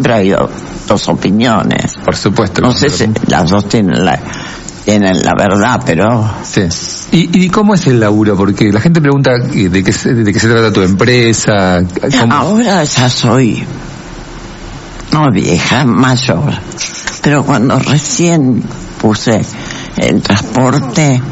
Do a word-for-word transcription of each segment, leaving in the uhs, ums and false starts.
siempre hay dos opiniones. Por supuesto. No sé si las dos tienen la, tienen la verdad, pero... Sí. ¿Y, ¿Y cómo es el laburo? Porque la gente pregunta de qué, de qué se trata tu empresa. ¿Cómo? Ahora ya soy, no vieja, mayor. Pero cuando recién puse el transporte,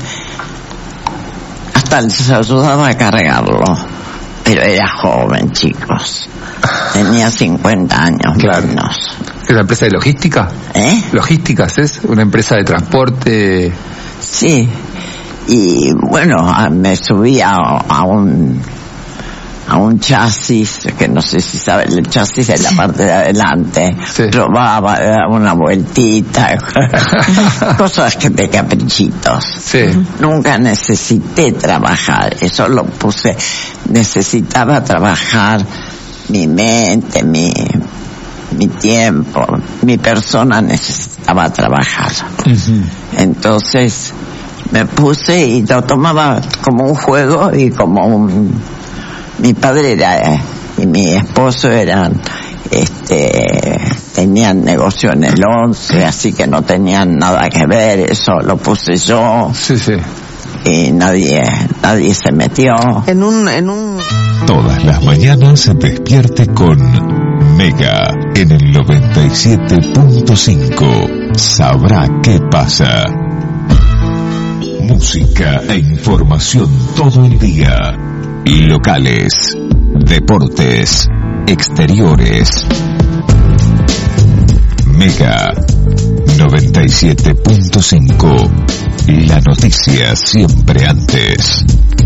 hasta les ayudaba a cargarlo. Pero era joven, chicos. Tenía cincuenta años claro. menos. ¿Es una empresa de logística? ¿Eh? ¿Logísticas es? ¿Una empresa de transporte? Sí. Y bueno, me subí a, a un a un chasis, que no sé si sabe, el chasis es la parte de adelante. Sí. Probaba, daba una vueltita, cosas que de caprichitos. Sí. Nunca necesité trabajar, eso lo puse, necesitaba trabajar mi mente, mi mi tiempo, mi persona necesitaba trabajar. Uh-huh. Entonces me puse y lo tomaba como un juego y como un... Mi padre era, y mi esposo eran, este, tenían negocio en el once, así que no tenían nada que ver, eso lo puse yo. Sí, sí. Y nadie, nadie se metió. En un, en un... Todas las mañanas se despierte con Mega en el noventa y siete punto cinco. Sabrá qué pasa. Música e información todo el día. Locales, deportes, exteriores. Mega noventa y siete punto cinco. La noticia siempre antes.